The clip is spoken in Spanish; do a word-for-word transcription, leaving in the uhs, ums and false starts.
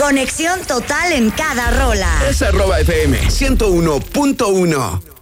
Conexión total en cada rola. Es arroba F M ciento uno punto uno.